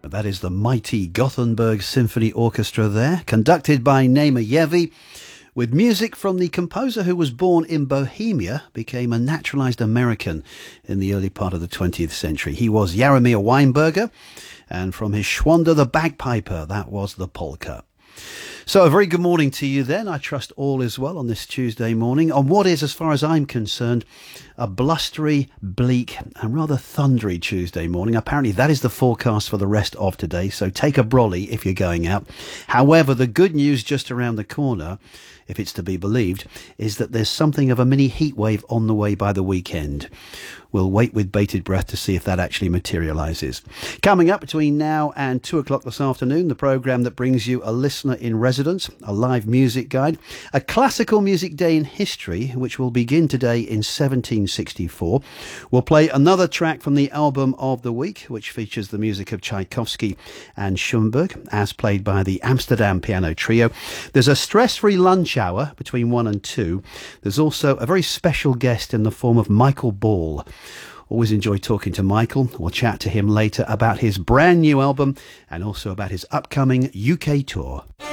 That is the mighty Gothenburg Symphony Orchestra there, conducted by Naima Yevi, with music from the composer who was born in Bohemia, became a naturalized American in the early part of the 20th century. He was Jaromir Weinberger, and from his Schwander the Bagpiper, that was the polka. So a very good morning to you then. I trust all is well on this Tuesday morning on what is, as far as I'm concerned, a blustery, bleak and rather thundery Tuesday morning. Apparently that is the forecast for the rest of today, so take a brolly if you're going out. However, the good news just around the corner, if it's to be believed, is that there's something of a mini heat wave on the way by the weekend. We'll wait with bated breath to see if that actually materialises. Coming up between now and 2 o'clock this afternoon, the programme that brings you a listener in residence, a live music guide, a classical music day in history, which will begin today in 1764. We'll play another track from the album of the week, which features the music of Tchaikovsky and Schoenberg, as played by the Amsterdam Piano Trio. There's a stress-free lunch hour between 1 and 2. There's also a very special guest in the form of Michael Ball. Always enjoy talking to Michael. We'll chat to him later about his brand new album and also about his upcoming UK tour.